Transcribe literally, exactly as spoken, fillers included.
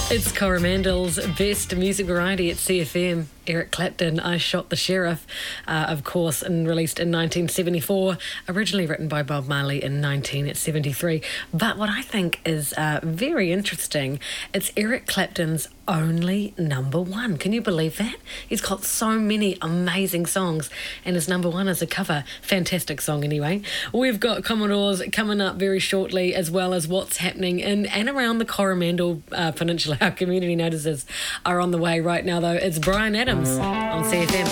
It's Coromandel's best music variety at C F M. Eric Clapton, I Shot the Sheriff, uh, of course, and released in nineteen seventy-four, originally written by Bob Marley in nineteen seventy-three. But what I think is uh, very interesting, it's Eric Clapton's only number one. Can you believe that? He's got so many amazing songs, and his number one is a cover. Fantastic song anyway. We've got Commodores coming up very shortly, as well as what's happening in and around the Coromandel uh, Peninsula. Our community notices are on the way right now, though. It's Bryan Adams on C F M.